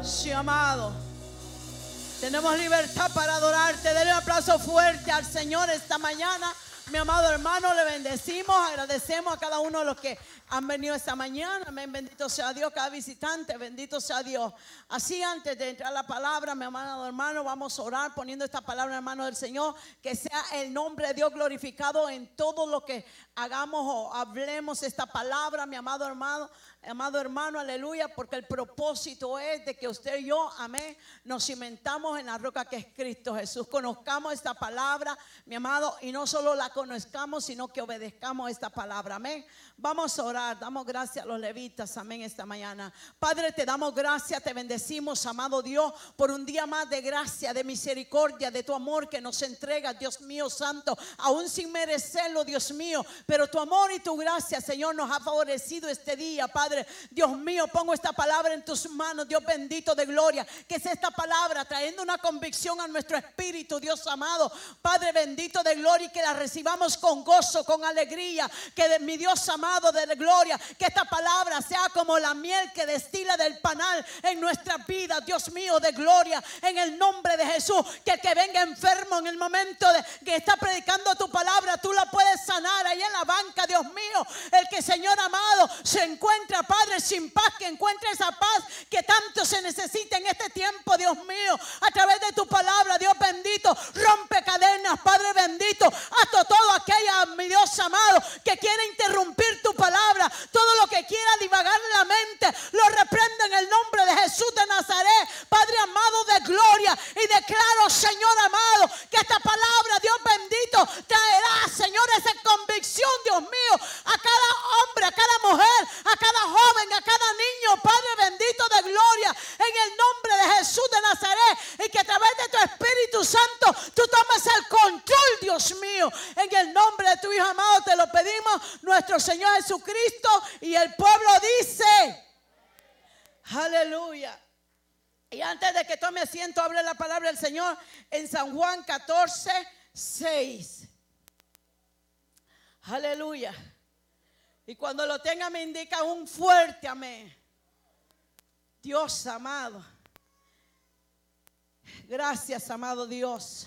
Sí, amado. Tenemos libertad para adorarte. Denle un aplauso fuerte al Señor esta mañana. Mi amado hermano, le bendecimos, agradecemos a cada uno de los que han venido esta mañana. Amén, bendito sea Dios, cada visitante, bendito sea Dios. Así, antes de entrar a la palabra, mi amado hermano, vamos a orar poniendo esta palabra en manos del Señor. Que sea el nombre de Dios glorificado en todo lo que hagamos o hablemos esta palabra, mi amado hermano, aleluya, porque el propósito es de que usted y yo, amén, nos cimentamos en la roca que es Cristo Jesús. Conozcamos esta palabra, mi amado, y no solo la conozcamos, sino que obedezcamos esta palabra, amén. Vamos a orar, damos gracias a los levitas, amén, esta mañana. Padre, te damos gracias, te bendecimos, amado Dios, por un día más de gracia, de misericordia, de tu amor que nos entrega, Dios mío santo, aún sin merecerlo, Dios mío, pero tu amor y tu gracia, Señor, nos ha favorecido este día, Padre. Dios mío, pongo esta palabra en tus manos, Dios bendito de gloria, que es esta palabra trayendo una convicción a nuestro espíritu, Dios amado, Padre bendito de gloria, y que la recibamos con gozo, con alegría, que de mi Dios amado de gloria, que esta palabra sea como la miel que destila del panal en nuestra vida, Dios mío de gloria, en el nombre de Jesús. Que el que venga enfermo en el momento de que está predicando tu palabra, tú la puedes sanar ahí en la banca, Dios mío. El que, Señor amado, se encuentra, Padre, sin paz, que encuentre esa paz que tanto se necesita en este tiempo, Dios mío, a través de tu palabra, Dios bendito. Rompe cadenas, Padre bendito, hasta todo aquella, mi Dios amado, que quiere interrumpir tu palabra, todo lo que quiera divagar la mente, lo reprendo en el nombre de Jesús de Nazaret, Padre amado de gloria, y declaro, Señor amado, que esta palabra, Dios bendito, traerá, Señor, esa convicción, Dios mío, a cada hombre, a cada mujer, a cada joven, a cada niño, Padre bendito de gloria, en el nombre de Jesús de Nazaret, y que a través de tu Espíritu Santo tú tomes el control, Dios mío, en el nombre de tu Hijo amado te lo pedimos, nuestro Señor Jesucristo. Y el pueblo dice aleluya. Y antes de que tome asiento, hable la palabra del Señor en San Juan 14:6. Aleluya. Y cuando lo tenga me indica un fuerte amén. Dios amado, gracias amado Dios.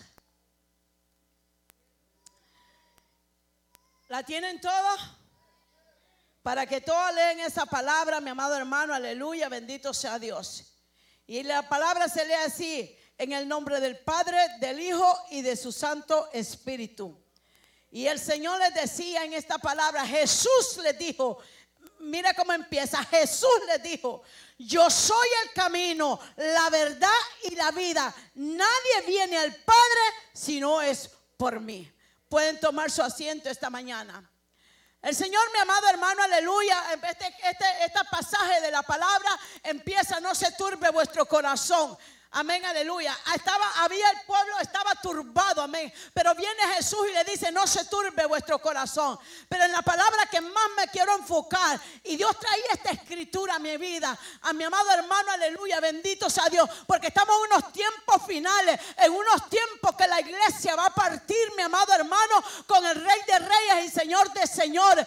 ¿La tienen todos? Para que todos lean esa palabra, mi amado hermano, aleluya, bendito sea Dios. Y la palabra se lee así: en el nombre del Padre, del Hijo y de su Santo Espíritu. Y el Señor les decía en esta palabra, Jesús les dijo, mira cómo empieza, Jesús les dijo: yo soy el camino, la verdad y la vida. Nadie viene al Padre si no es por mí. Pueden tomar su asiento esta mañana. El Señor, mi amado hermano, aleluya, este pasaje de la palabra empieza: no se turbe vuestro corazón. Amén, aleluya. El pueblo estaba turbado, amén. Pero viene Jesús y le dice: no se turbe vuestro corazón. Pero en la palabra que más me quiero enfocar, y Dios traía esta escritura a mi vida, a mi amado hermano, aleluya, bendito sea Dios, porque estamos en unos tiempos finales, en unos tiempos que la iglesia va a partir, mi amado hermano, con el Rey de Reyes y Señor de Señores.